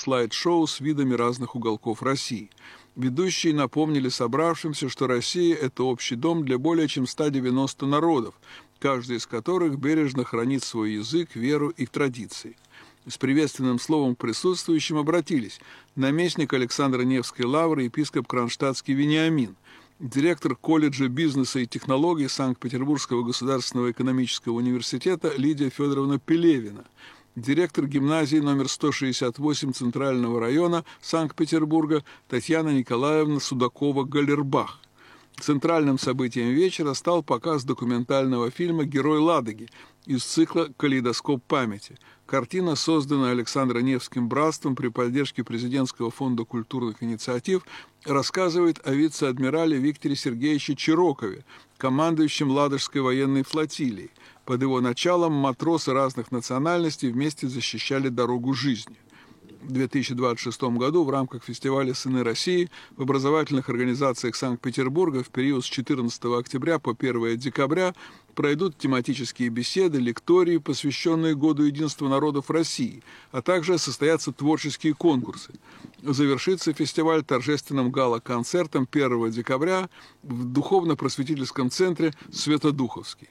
слайд-шоу с видами разных уголков России. Ведущие напомнили собравшимся, что Россия – это общий дом для более чем 190 народов, каждый из которых бережно хранит свой язык, веру и традиции. С приветственным словом к присутствующим обратились наместник Александра Невской лавры, епископ Кронштадтский Вениамин, директор колледжа бизнеса и технологий Санкт-Петербургского государственного экономического университета Лидия Федоровна Пелевина, директор гимназии номер 168 Центрального района Санкт-Петербурга Татьяна Николаевна Судакова-Галербах. Центральным событием вечера стал показ документального фильма «Герой Ладоги» из цикла «Калейдоскоп памяти». Картина, созданная Александром Невским братством при поддержке Президентского фонда культурных инициатив, рассказывает о вице-адмирале Викторе Сергеевиче Чирокове, командующем Ладожской военной флотилией. Под его началом матросы разных национальностей вместе защищали дорогу жизни. В 2026 году в рамках фестиваля «Сыны России» в образовательных организациях Санкт-Петербурга в период с 14 октября по 1 декабря пройдут тематические беседы, лектории, посвященные Году единства народов России, а также состоятся творческие конкурсы. Завершится фестиваль торжественным гала-концертом 1 декабря в духовно-просветительском центре «Свято-Духовский».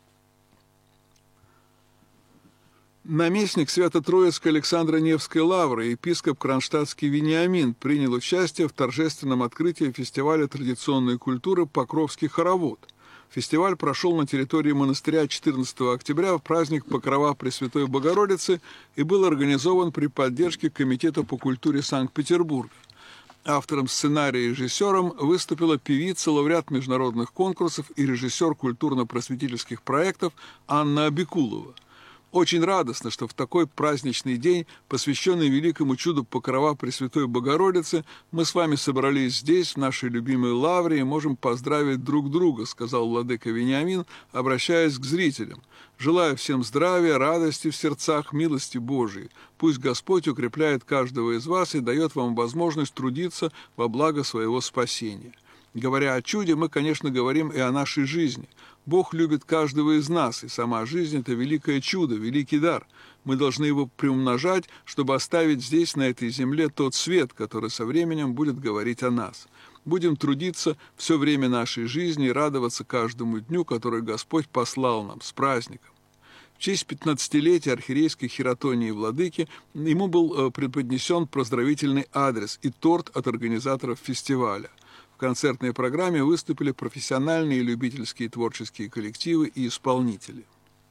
Наместник Свято-Троицкой Александра Невской лавры, епископ Кронштадтский Вениамин, принял участие в торжественном открытии фестиваля традиционной культуры «Покровский хоровод». Фестиваль прошел на территории монастыря 14 октября в праздник Покрова Пресвятой Богородицы и был организован при поддержке Комитета по культуре Санкт-Петербурга. Автором сценария и режиссером выступила певица, лауреат международных конкурсов и режиссер культурно-просветительских проектов Анна Абикулова. Очень радостно, что в такой праздничный день, посвященный великому чуду Покрова Пресвятой Богородицы, мы с вами собрались здесь, в нашей любимой лавре, и можем поздравить друг друга, сказал владыка Вениамин, обращаясь к зрителям. Желаю всем здравия, радости в сердцах, милости Божией. Пусть Господь укрепляет каждого из вас и дает вам возможность трудиться во благо своего спасения. Говоря о чуде, мы, конечно, говорим и о нашей жизни. Бог любит каждого из нас, и сама жизнь – это великое чудо, великий дар. Мы должны его приумножать, чтобы оставить здесь, на этой земле, тот свет, который со временем будет говорить о нас. Будем трудиться все время нашей жизни и радоваться каждому дню, который Господь послал нам, с праздником. В честь 15-летия архиерейской хиротонии владыки ему был преподнесен поздравительный адрес и торт от организаторов фестиваля. В концертной программе выступили профессиональные и любительские творческие коллективы и исполнители.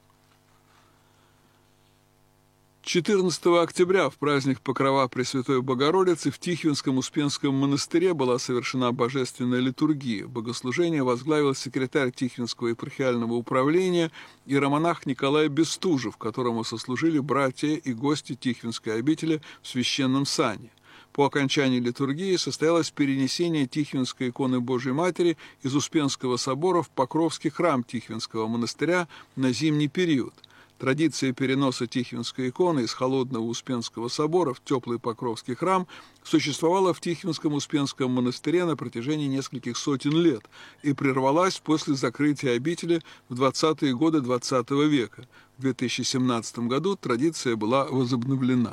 14 октября в праздник Покрова Пресвятой Богородицы в Тихвинском Успенском монастыре была совершена божественная литургия. Богослужение возглавил секретарь Тихвинского епархиального управления иеромонах Николай Бестужев, которому сослужили братья и гости Тихвинской обители в священном сане. По окончании литургии состоялось перенесение Тихвинской иконы Божией Матери из Успенского собора в Покровский храм Тихвинского монастыря на зимний период. Традиция переноса Тихвинской иконы из холодного Успенского собора в теплый Покровский храм существовала в Тихвинском Успенском монастыре на протяжении нескольких сотен лет и прервалась после закрытия обители в 20-е годы XX века. В 2017 году традиция была возобновлена.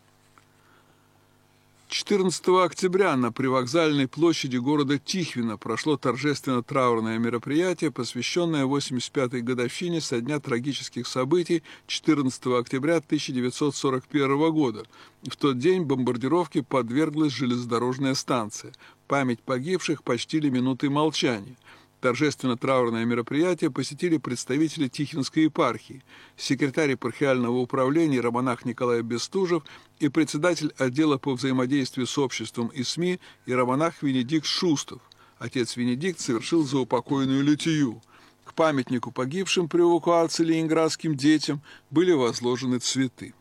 14 октября на привокзальной площади города Тихвина прошло торжественно-траурное мероприятие, посвященное 85-й годовщине со дня трагических событий 14 октября 1941 года. В тот день бомбардировке подверглась железнодорожная станция. Память погибших почтили минутой молчания. Торжественно-траурное мероприятие посетили представители Тихвинской епархии, секретарь епархиального управления иеромонах Николай Бестужев и председатель отдела по взаимодействию с обществом и СМИ иеромонах Венедикт Шустов. Отец Венедикт совершил заупокойную литию. К памятнику погибшим при эвакуации ленинградским детям были возложены цветы.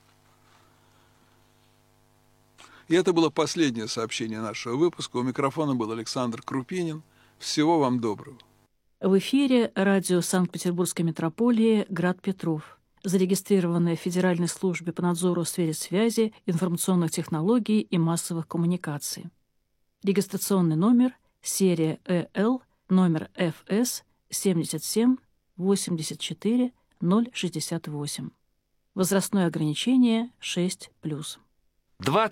И это было последнее сообщение нашего выпуска. У микрофона был Александр Крупинин. Всего вам доброго. В эфире радио Санкт-Петербургской метрополии «Град Петров», зарегистрированное в Федеральной службе по надзору в сфере связи, информационных технологий и массовых коммуникаций. Регистрационный номер, серия ЭЛ, номер ФС 77 84 068. Возрастное ограничение 6+. 20